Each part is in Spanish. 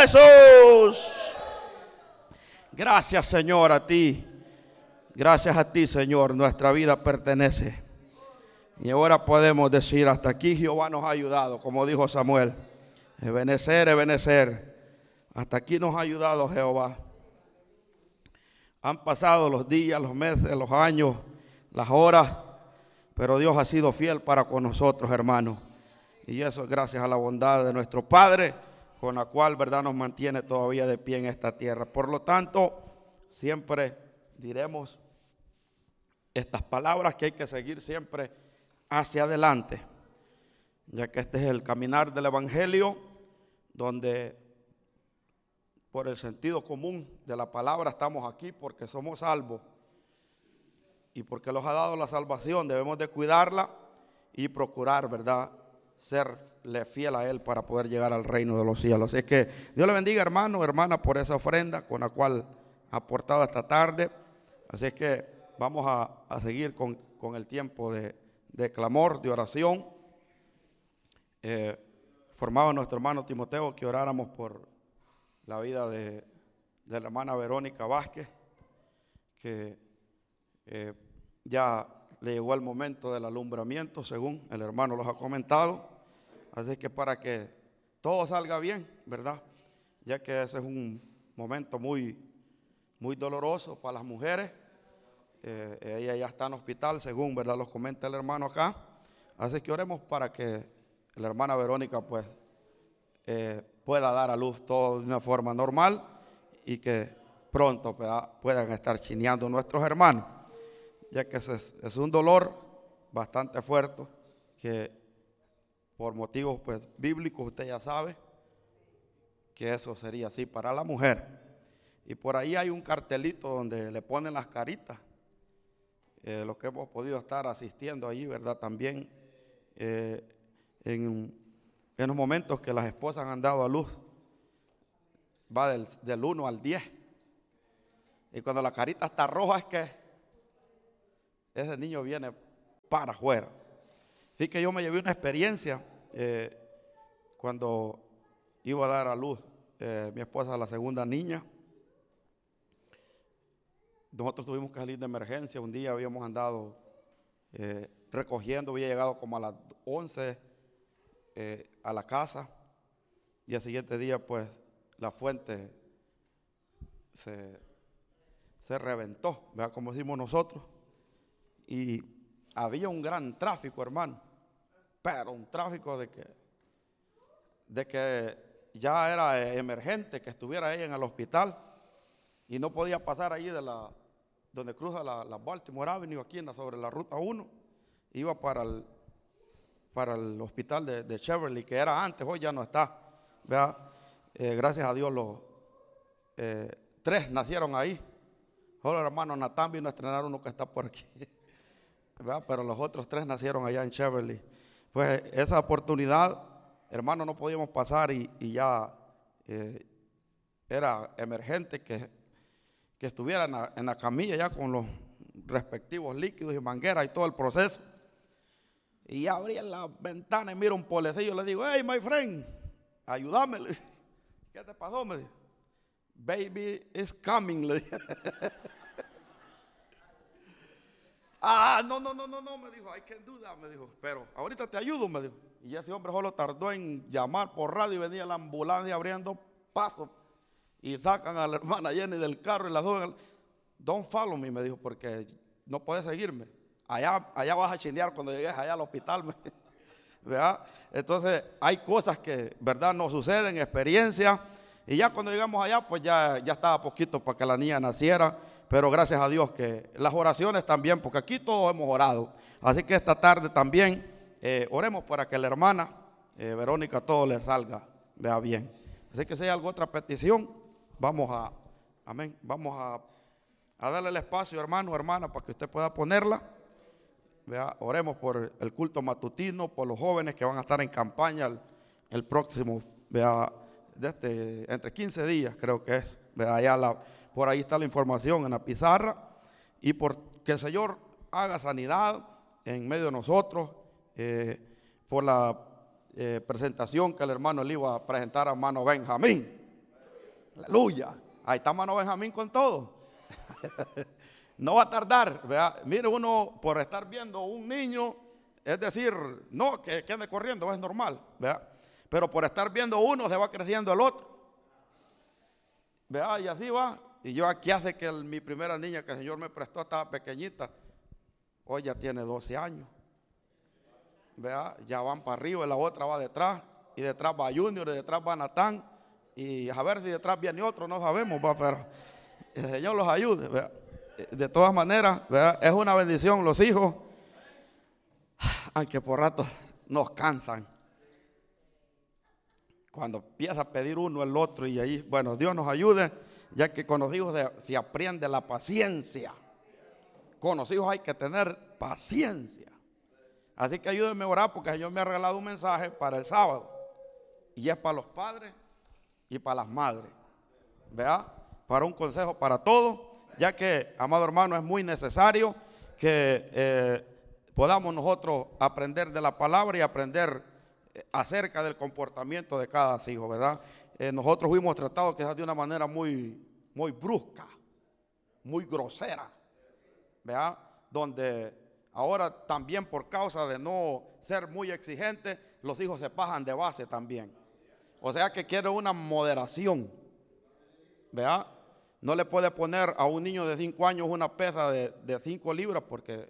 Jesús. Gracias, Señor, a ti. Gracias a ti, Señor. Nuestra vida pertenece. Y ahora podemos decir, hasta aquí Jehová nos ha ayudado, como dijo Samuel. Ebenecer, Ebenecer. Hasta aquí nos ha ayudado Jehová. Han pasado los días, los meses, los años, las horas, pero Dios ha sido fiel para con nosotros, hermanos. Y eso es gracias a la bondad de nuestro Padre, con la cual, verdad, nos mantiene todavía de pie en esta tierra. Por lo tanto, siempre diremos estas palabras que hay que seguir siempre hacia adelante, ya que este es el caminar del Evangelio, donde por el sentido común de la palabra estamos aquí porque somos salvos y porque nos ha dado la salvación. Debemos de cuidarla y procurar, ¿verdad?, serle fiel a Él para poder llegar al reino de los cielos. Así es que Dios le bendiga, hermano, hermana, por esa ofrenda con la cual ha aportado esta tarde. Así es que vamos a seguir con el tiempo de clamor, de oración. Formaba nuestro hermano Timoteo que oráramos por la vida de la hermana Verónica Vázquez, que ya le llegó el momento del alumbramiento, según el hermano los ha comentado. Así que para que todo salga bien, ¿verdad?, ya que ese es un momento muy, muy doloroso para las mujeres. Ella ya está en hospital, según, ¿verdad?, los comenta el hermano acá. Así que oremos para que la hermana Verónica pues pueda dar a luz todo de una forma normal y que pronto puedan estar chineando nuestros hermanos, ya que es un dolor bastante fuerte, que por motivos pues bíblicos usted ya sabe que eso sería así para la mujer. Y por ahí hay un cartelito donde le ponen las caritas, los que hemos podido estar asistiendo allí, ¿verdad?, también en los momentos que las esposas han dado a luz, va del 1 al 10. Y cuando la carita está roja es que ese niño viene para afuera. Así que yo me llevé una experiencia cuando iba a dar a luz mi esposa, la segunda niña. Nosotros tuvimos que salir de emergencia. Un día habíamos andado recogiendo, había llegado como a las 11 a la casa, y al siguiente día pues la fuente se reventó, ¿verdad?, como decimos nosotros, y había un gran tráfico, hermano, pero un tráfico de que ya era emergente que estuviera ella en el hospital y no podía pasar allí donde cruza la Baltimore Avenue, aquí sobre la ruta 1, iba para el hospital de Cheverly, que era antes, hoy ya no está, ¿verdad? Gracias a Dios los 3 nacieron ahí. Solo el hermano Natán vino a estrenar uno que está por aquí, ¿verdad? Pero los otros 3 nacieron allá en Cheverly. Pues esa oportunidad, hermano, no podíamos pasar y ya era emergente que estuviera en la camilla ya con los respectivos líquidos y mangueras y todo el proceso. Y abrí la ventana y miro un polecillo y le digo, hey, my friend, ayúdame. ¿Qué te pasó? Me dijo, baby is coming, le dije. No, me dijo, I can do that, me dijo, pero ahorita te ayudo, me dijo. Y ese hombre solo tardó en llamar por radio y venía la ambulancia abriendo paso y sacan a la hermana Jenny del carro y la suben. Don't follow me, me dijo, porque no puedes seguirme. Allá vas a chinear cuando llegues allá al hospital, ¿verdad? Entonces hay cosas que, ¿verdad?, nos suceden, experiencias, y ya cuando llegamos allá pues ya estaba poquito para que la niña naciera, pero gracias a Dios que las oraciones también, porque aquí todos hemos orado, así que esta tarde también oremos para que la hermana Verónica todo le salga, vea bien. Así que si hay alguna otra petición, vamos a darle el espacio, hermano, hermana, para que usted pueda ponerla. Vea, oremos por el culto matutino, por los jóvenes que van a estar en campaña el próximo, vea, entre 15 días creo que es. Vea, por ahí está la información en la pizarra, y por que el Señor haga sanidad en medio de nosotros, por la presentación que el hermano le iba a presentar a hermano Benjamín. Aleluya. Ahí está mano Benjamín con todo. No va a tardar, ¿verdad? Mire, uno por estar viendo un niño, es decir, no que ande corriendo, es normal, ¿verdad? Pero por estar viendo uno se va creciendo el otro, ¿verdad? Y así va. Y yo aquí hace que mi primera niña que el Señor me prestó estaba pequeñita, hoy ya tiene 12 años, ¿verdad? Ya van para arriba y la otra va detrás, y detrás va Junior, y detrás va Natán, y a ver si detrás viene otro, no sabemos, ¿verdad? Pero el Señor los ayude, ¿verdad? De todas maneras, ¿verdad? Es una bendición los hijos, aunque por rato nos cansan. Cuando empieza a pedir uno el otro y ahí, bueno, Dios nos ayude, ya que con los hijos se aprende la paciencia. Con los hijos hay que tener paciencia. Así que ayúdenme a orar porque el Señor me ha regalado un mensaje para el sábado. Y es para los padres y para las madres, ¿verdad? Para un consejo para todos, ya que, amado hermano, es muy necesario que podamos nosotros aprender de la palabra y aprender acerca del comportamiento de cada hijo, ¿verdad? Nosotros fuimos tratados quizás de una manera muy brusca, muy grosera, ¿verdad? Donde ahora también por causa de no ser muy exigentes, los hijos se pasan de base también. O sea que quiere una moderación, ¿verdad? No le puede poner a un niño de 5 años una pesa de 5 libras porque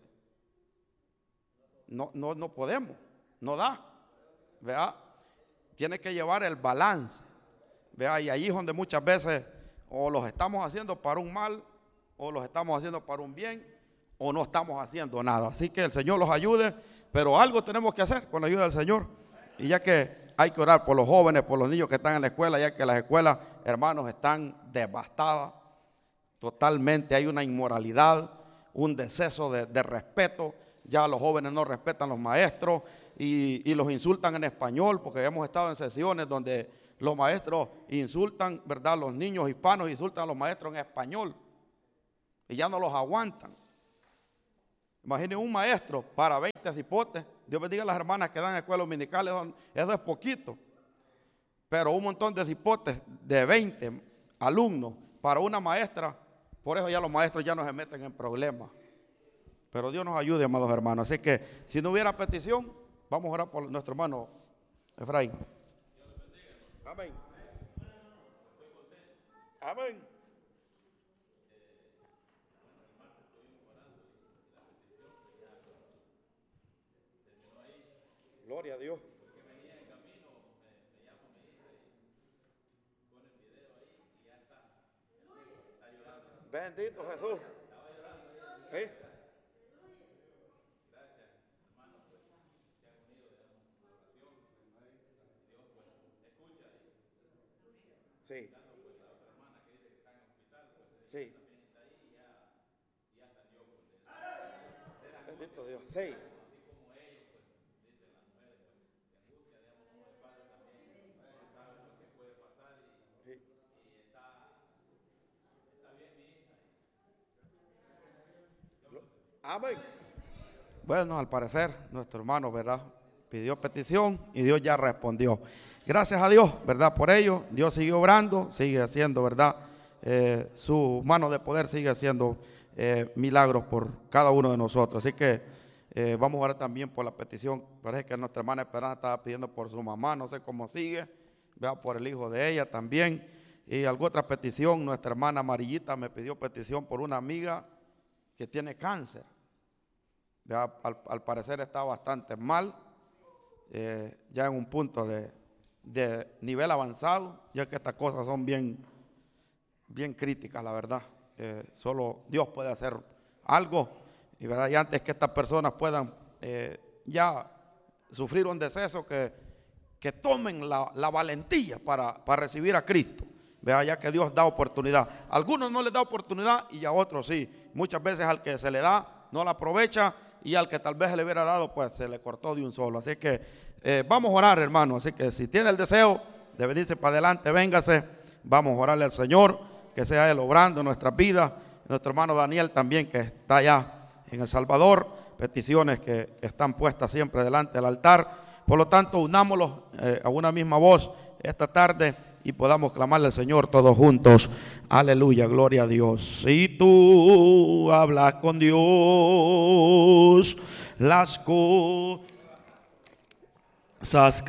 no podemos, no da, ¿verdad? Tiene que llevar el balance, ¿verdad? Y ahí es donde muchas veces o los estamos haciendo para un mal, o los estamos haciendo para un bien, o no estamos haciendo nada. Así que el Señor los ayude, pero algo tenemos que hacer con la ayuda del Señor. Y ya que hay que orar por los jóvenes, por los niños que están en la escuela, ya que las escuelas, hermanos, están devastadas totalmente. Hay una inmoralidad, un deceso de respeto. Ya los jóvenes no respetan a los maestros y los insultan en español, porque hemos estado en sesiones donde los maestros insultan, ¿verdad? Los niños hispanos insultan a los maestros en español y ya no los aguantan. Imaginen un maestro para 20 cipotes. Dios bendiga a las hermanas que dan escuelas dominicales, eso es poquito. Pero un montón de cipotes de 20 alumnos para una maestra, por eso ya los maestros ya no se meten en problemas. Pero Dios nos ayude, amados hermanos. Así que si no hubiera petición, vamos a orar por nuestro hermano Efraín. Amén. Amén. Gloria a Dios. Bendito Jesús. ¿Sí? Sí. Sí. Bendito Dios. Sí. Amén. Bueno, al parecer nuestro hermano, ¿verdad?, pidió petición y Dios ya respondió. Gracias a Dios, ¿verdad?, por ello. Dios sigue obrando, sigue haciendo, ¿verdad?, su mano de poder sigue haciendo milagros por cada uno de nosotros. Así que vamos a orar también por la petición. Parece que nuestra hermana Esperanza estaba pidiendo por su mamá, no sé cómo sigue, ¿verdad?, por el hijo de ella también. Y alguna otra petición, nuestra hermana Amarillita me pidió petición por una amiga que tiene cáncer. Al parecer está bastante mal, ya en un punto de nivel avanzado, ya que estas cosas son bien críticas, la verdad. Solo Dios puede hacer algo, y, ¿verdad?, y antes que estas personas puedan ya sufrir un deceso, que tomen la valentía para recibir a Cristo. Vea, ya que Dios da oportunidad. A algunos no les da oportunidad y a otros sí. Muchas veces al que se le da no la aprovecha, y al que tal vez se le hubiera dado, pues se le cortó de un solo. Así que vamos a orar, hermano. Así que si tiene el deseo de venirse para adelante, véngase. Vamos a orarle al Señor, que sea Él obrando en nuestras vidas. Nuestro hermano Daniel también, que está allá en El Salvador. Peticiones que están puestas siempre delante del altar. Por lo tanto, unámoslos a una misma voz esta tarde y podamos clamarle al Señor todos juntos. Aleluya, gloria a Dios. Si tú hablas con Dios, las cosas